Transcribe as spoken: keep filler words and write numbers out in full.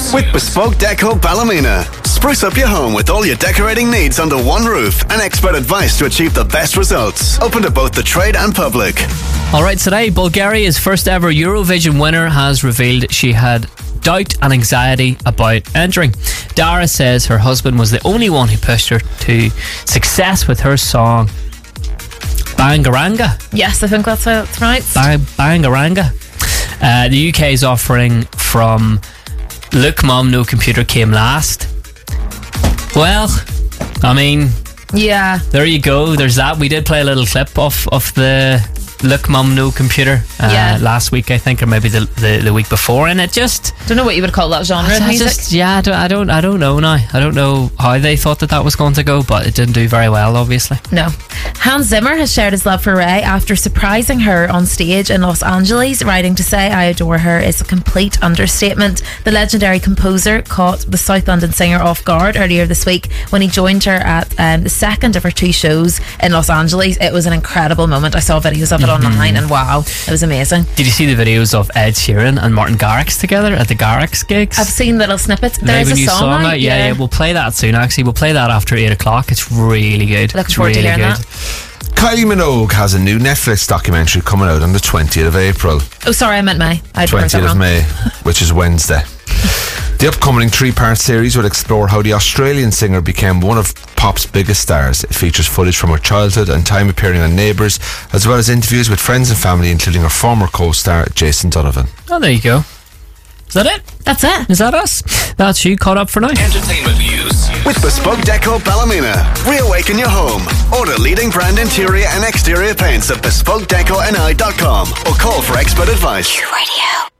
With Bespoke Deco Ballymena. Spruce up your home with all your decorating needs under one roof and expert advice to achieve the best results. Open to both the trade and public. Alright, today, Bulgaria's first ever Eurovision winner has revealed she had doubt and anxiety about entering. Dara says her husband was the only one who pushed her to success with her song Bangaranga. Yes, I think that's how it's right. Bang, Bangaranga. Uh, the U K's offering from Look Mum No Computer came last. Well, I mean, yeah, there you go. There's that. We did play a little clip of, of the Look Mum No Computer uh, yeah. last week, I think, or maybe the, the the week before, and it just don't know what you would call that genre of I music. Just, yeah, I don't, I don't, I don't know now. I don't know how they thought that that was going to go, but it didn't do very well, obviously. No. Hans Zimmer has shared his love for Ray after surprising her on stage in Los Angeles, writing to say I adore her is a complete understatement. The legendary composer caught the South London singer off guard earlier this week when he joined her at um, the second of her two shows in Los Angeles. It was an incredible moment. I saw videos of it mm-hmm. online and wow, it was amazing. Did you see the videos of Ed Sheeran and Martin Garrix together at the Garrix gigs? I've seen little snippets. There is a song, song out, yeah, yeah, yeah, we'll play that soon. Actually, we'll play that after eight o'clock. It's really good. Looking it's forward really to hearing good. that. Kylie Minogue has a new Netflix documentary coming out on the twentieth of April. Oh, sorry, I meant May. I twentieth of May, which is Wednesday. The upcoming three-part series will explore how the Australian singer became one of pop's biggest stars. It features footage from her childhood and time appearing on Neighbours, as well as interviews with friends and family, including her former co-star Jason Donovan. Oh, there you go. Is that it? That's it. Is that us? That's you caught up for now. Entertainment news with Bespoke Deco Ballymena. Reawaken your home. Order leading brand interior and exterior paints at bespoke deco n i dot com or call for expert advice. Radio.